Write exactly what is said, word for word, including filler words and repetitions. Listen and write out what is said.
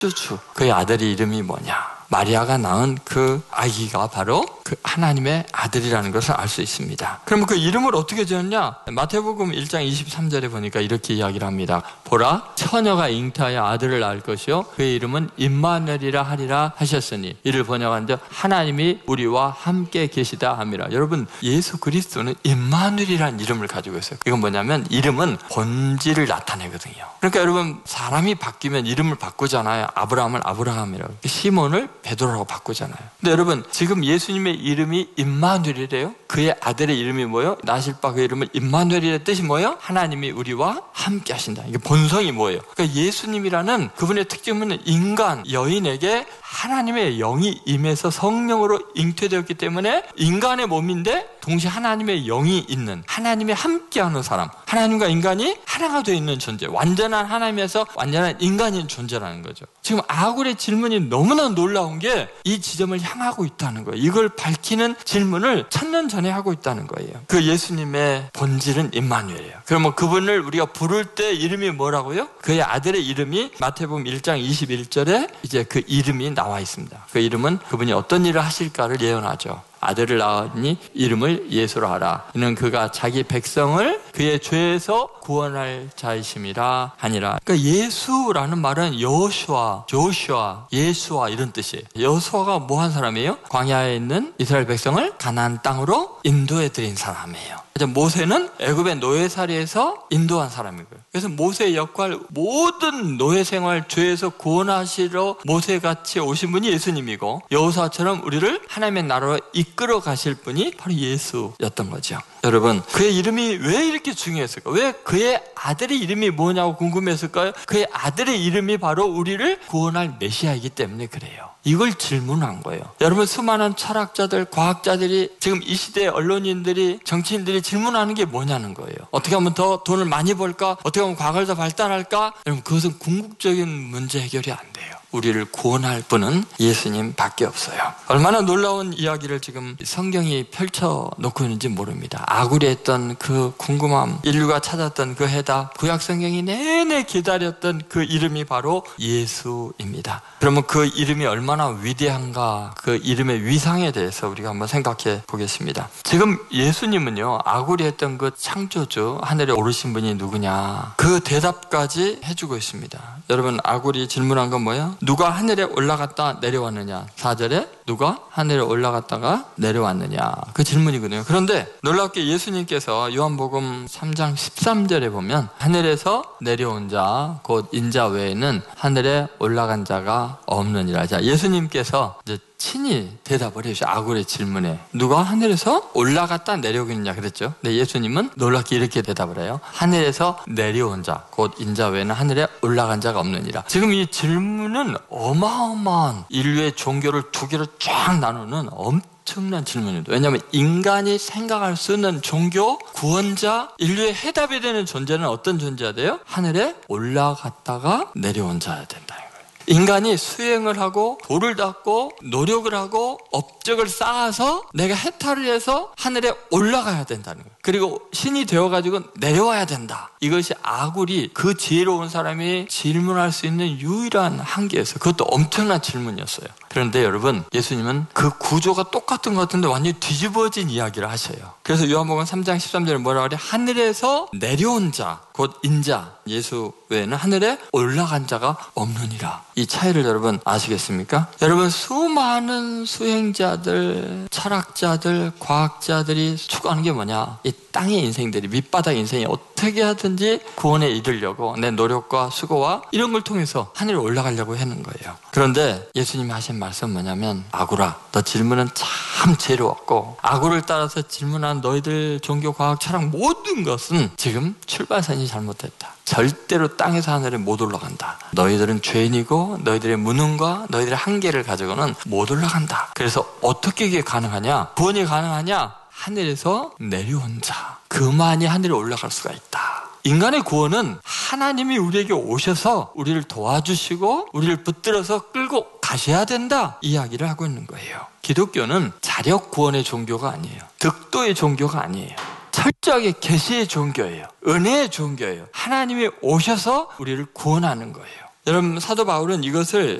창조주, 그의 아들의 이름이 뭐냐? 마리아가 낳은 그 아기가 바로 그 하나님의 아들이라는 것을 알 수 있습니다. 그러면 그 이름을 어떻게 지었냐? 마태복음 일 장 이십삼 절에 보니까 이렇게 이야기를 합니다. 보라, 처녀가 잉태하여 아들을 낳을 것이요 그의 이름은 임마누엘이라 하리라 하셨으니, 이를 번역한데 하나님이 우리와 함께 계시다 함이라. 여러분, 예수 그리스도는 임마누엘이라는 이름을 가지고 있어요. 이건 뭐냐면 이름은 본질을 나타내거든요. 그러니까 여러분, 사람이 바뀌면 이름을 바꾸잖아요. 아브라함을 아브라함이라고, 시몬을 베드로라고 바꾸잖아요. 근데 여러분, 지금 예수님의 이름이 임마누엘이래요. 그의 아들의 이름이 뭐예요? 나실 바 그 이름은 임마누엘이라는 뜻이 뭐예요? 하나님이 우리와 함께 하신다. 이게 본성이 뭐예요? 그러니까 예수님이라는 그분의 특징은 인간, 여인에게 하나님의 영이 임해서 성령으로 잉태되었기 때문에 인간의 몸인데 동시에 하나님의 영이 있는, 하나님이 함께하는 사람, 하나님과 인간이 하나가 되어 있는 존재, 완전한 하나님에서 완전한 인간인 존재라는 거죠. 지금 아굴의 질문이 너무나 놀라운 게 이 지점을 향하고 있다는 거예요. 이걸 밝히는 질문을 천년 전에 하고 있다는 거예요. 그 예수님의 본질은 임마누엘이에요. 그러면 그분을 우리가 부를 때 이름이 뭐라고요? 그의 아들의 이름이 마태복음 일 장 이십일 절에 이제 그 이름이 나와 있습니다. 그 이름은 그분이 어떤 일을 하실까를 예언하죠. 아들을 낳으니 이름을 예수로 하라. 이는 그가 자기 백성을 그의 죄에서 구원할 자이심이라 하니라. 그러니까 예수라는 말은 여호슈아, 조슈아, 예수아 이런 뜻이에요. 여호수아가 뭐 한 사람이에요? 광야에 있는 이스라엘 백성을 가나안 땅으로 인도해 드린 사람이에요. 모세는 애굽의 노예살이에서 인도한 사람이고요. 그래서 모세의 역할, 모든 노예 생활 죄에서 구원하시러 모세같이 오신 분이 예수님이고, 여호수아처럼 우리를 하나님의 나라로 이끌어 가실 분이 바로 예수였던 거죠. 여러분, 그의 이름이 왜 이렇게 중요했을까? 왜 그의 아들의 이름이 뭐냐고 궁금했을까요? 그의 아들의 이름이 바로 우리를 구원할 메시아이기 때문에 그래요. 이걸 질문한 거예요. 여러분, 수많은 철학자들, 과학자들이, 지금 이 시대의 언론인들이, 정치인들이 질문하는 게 뭐냐는 거예요. 어떻게 하면 더 돈을 많이 벌까? 어떻게 하면 과거를 더 발달할까? 여러분, 그것은 궁극적인 문제 해결이 안 돼요. 우리를 구원할 분은 예수님 밖에 없어요. 얼마나 놀라운 이야기를 지금 성경이 펼쳐놓고 있는지 모릅니다. 아굴이 했던 그 궁금함, 인류가 찾았던 그 해답, 구약 성경이 내내 기다렸던 그 이름이 바로 예수입니다. 그러면 그 이름이 얼마나 위대한가, 그 이름의 위상에 대해서 우리가 한번 생각해 보겠습니다. 지금 예수님은요, 아굴이 했던 그 창조주, 하늘에 오르신 분이 누구냐, 그 대답까지 해주고 있습니다. 여러분, 아굴이 질문한 건 뭐예요? 누가 하늘에 올라갔다 내려왔느냐? 사 절에 누가 하늘에 올라갔다가 내려왔느냐? 그 질문이거든요. 그런데 놀랍게 예수님께서 요한복음 삼 장 십삼 절에 보면 하늘에서 내려온 자, 곧 인자 외에는 하늘에 올라간 자가 없느니라. 자, 예수님께서 이제 친히 대답을 해주셔. 아굴의 질문에 누가 하늘에서 올라갔다 내려오겠느냐 그랬죠. 근데 예수님은 놀랍게 이렇게 대답을 해요. 하늘에서 내려온 자, 곧 인자 외에는 하늘에 올라간 자가 없느니라. 지금 이 질문은 어마어마한 인류의 종교를 두 개로 쫙 나누는 엄청난 질문입니다. 왜냐하면 인간이 생각할 수 있는 종교, 구원자, 인류의 해답이 되는 존재는 어떤 존재가 돼요? 하늘에 올라갔다가 내려온 자야 된다. 인간이 수행을 하고 돌을 닦고 노력을 하고 업적을 쌓아서 내가 해탈을 해서 하늘에 올라가야 된다는 거예요. 그리고 신이 되어가지고 내려와야 된다. 이것이 아굴이, 그 지혜로운 사람이 질문할 수 있는 유일한 한계였어요. 그것도 엄청난 질문이었어요. 그런데 여러분, 예수님은 그 구조가 똑같은 것 같은데 완전히 뒤집어진 이야기를 하셔요. 그래서 요한복음 삼 장 십삼 절에 뭐라고 그래? 하늘에서 내려온 자, 곧 인자, 예수 외에는 하늘에 올라간 자가 없느니라. 이 차이를 여러분 아시겠습니까? 여러분, 수많은 수행자들, 철학자들, 과학자들이 추구하는 게 뭐냐? 이 땅의 인생들이, 밑바닥 인생이 어떻게 하든지 구원에 이르려고 내 노력과 수고와 이런 걸 통해서 하늘에 올라가려고 하는 거예요. 그런데 예수님이 하신 말씀은 뭐냐면, 아굴아, 너 질문은 참 지혜로웠고 아굴을 따라서 질문한 너희들 종교, 과학, 철학 모든 것은 지금 출발선이 잘못됐다. 절대로 땅에서 하늘에 못 올라간다. 너희들은 죄인이고 너희들의 무능과 너희들의 한계를 가지고는 못 올라간다. 그래서 어떻게 이게 가능하냐? 구원이 가능하냐? 하늘에서 내려온 자, 그만이 하늘에 올라갈 수가 있다. 인간의 구원은 하나님이 우리에게 오셔서 우리를 도와주시고 우리를 붙들어서 끌고 가셔야 된다, 이야기를 하고 있는 거예요. 기독교는 자력 구원의 종교가 아니에요. 득도의 종교가 아니에요. 철저하게 계시의 종교예요. 은혜의 종교예요. 하나님이 오셔서 우리를 구원하는 거예요. 여러분, 사도 바울은 이것을